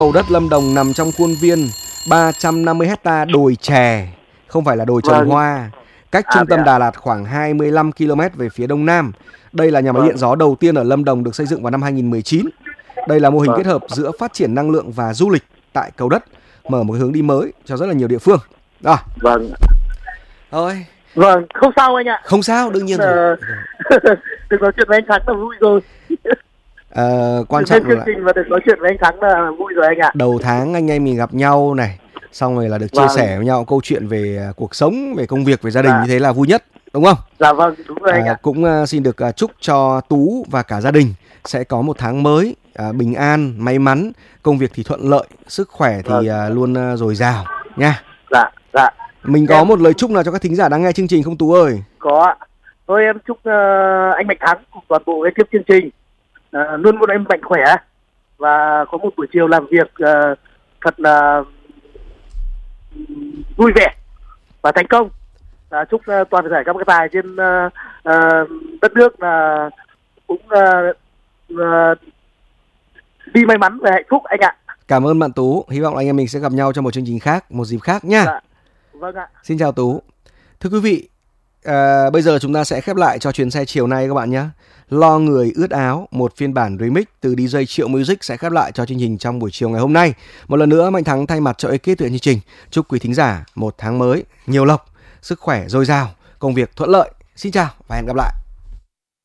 Cầu đất Lâm Đồng nằm trong khuôn viên 350 hecta đồi chè, không phải là đồi trồng hoa, cách trung tâm Đà Lạt khoảng 25 km về phía đông nam. Đây là nhà máy điện gió đầu tiên ở Lâm Đồng được xây dựng vào năm 2019. Đây là mô hình kết hợp giữa phát triển năng lượng và du lịch tại Cầu Đất, mở một hướng đi mới cho rất là nhiều địa phương. Rồi. Vâng. Thôi. Vâng, không sao anh ạ. Không sao, đương nhiên rồi. Được nói chuyện với anh Thắng là vui rồi. Quan trọng là chương trình và được nói chuyện với anh Thắng là vui rồi anh ạ. Đầu tháng anh em mình gặp nhau này, xong rồi là được chia sẻ với nhau câu chuyện về cuộc sống, về công việc, về gia đình, như thế là vui nhất, đúng không? Dạ vâng, đúng rồi anh ạ. Cũng xin được chúc cho Tú và cả gia đình sẽ có một tháng mới bình an, may mắn, công việc thì thuận lợi, sức khỏe thì luôn dồi dào nha. Dạ. Mình có một lời chúc nào cho các thính giả đang nghe chương trình không Tú ơi? Có ạ. Thôi em chúc anh Mạnh Thắng cùng toàn bộ ekip chương trình luôn luôn em mạnh khỏe và có một buổi chiều làm việc thật là vui vẻ và thành công. Chúc toàn thể các tài trên đất nước là cũng đi may mắn và hạnh phúc anh ạ. Cảm ơn bạn Tú. Hy vọng anh em mình sẽ gặp nhau trong một chương trình khác, một dịp khác nha. Dạ. Vâng ạ. Xin chào Tú. Thưa quý vị, bây giờ chúng ta sẽ khép lại cho chuyến xe chiều nay các bạn nhé. Lo người ướt áo, một phiên bản remix từ DJ Triệu Music sẽ khép lại cho chương trình trong buổi chiều ngày hôm nay. Một lần nữa Mạnh Thắng thay mặt cho ekip thực hiện chương trình chúc quý thính giả một tháng mới nhiều lộc, sức khỏe dồi dào, công việc thuận lợi. Xin chào và hẹn gặp lại.